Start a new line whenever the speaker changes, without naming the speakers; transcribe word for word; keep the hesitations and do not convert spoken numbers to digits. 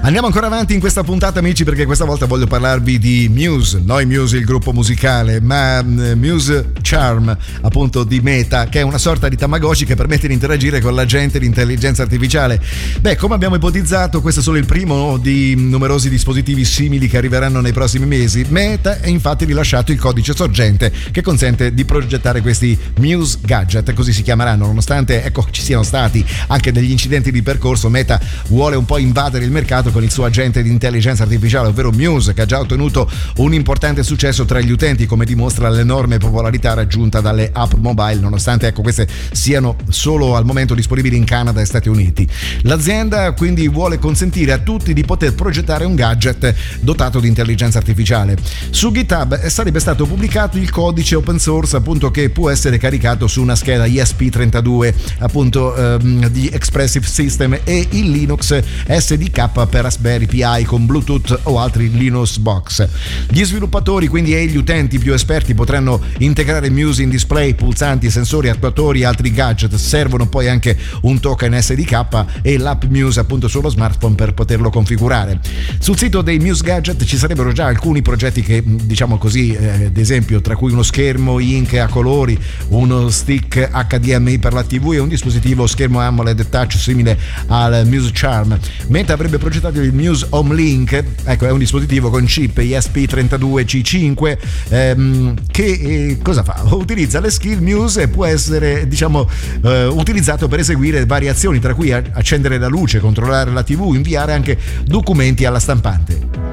Andiamo ancora avanti in questa puntata, amici, perché questa volta voglio parlarvi di Muse, noi Muse il gruppo musicale, ma Muse Charm, appunto, di Meta, che è una sorta di Tamagotchi che permette di interagire con l'agente di intelligenza artificiale. Beh, come abbiamo ipotizzato, questo è solo il primo di numerosi dispositivi simili che arriveranno nei prossimi mesi. Meta ha infatti rilasciato il codice sorgente che consente di progettare questi Muse Gadget, così si chiameranno, nonostante ecco ci siano stati anche degli incidenti di percorso. Meta vuole un po' invadere il mercato con il suo agente di intelligenza artificiale, ovvero Muse, che ha già ottenuto un importante successo tra gli utenti, come dimostra l'enorme popolarità raggiunta dalle app mobile, nonostante ecco queste siano solo al momento disponibili in Canada e Stati Uniti. L'azienda quindi vuole consentire a tutti di poter progettare un gadget dotato di intelligenza artificiale. Su GitHub sarebbe stato pubblicato il codice open source, appunto, che può essere caricato su una scheda E S P trentadue, appunto ehm, di Expressive System, e il Linux S D K per Raspberry Pi con Bluetooth o altri Linux box. Gli sviluppatori quindi e gli utenti più esperti potranno integrare Muse in display, pulsanti, sensori, attuatori e altri gadget. Servono poi anche un token S D K e l'app Muse appunto sullo smartphone per poterlo configurare. Sul sito dei Muse Gadget ci sarebbero già alcuni progetti che, diciamo così, eh, ad esempio, tra cui uno schermo Ink a colori, uno stick H D M I per la tivù e un dispositivo schermo AMOLED touch simile al Muse Charm. Meta avrebbe progettato il Muse Home Link, ecco, è un dispositivo con chip E S P trentadue C cinque ehm, che eh, cosa fa? Utilizza le skill Muse e può essere, diciamo, eh, utilizzato per eseguire varie azioni, tra cui accendere la luce, controllare la tivù, inviare anche documenti alla stampante.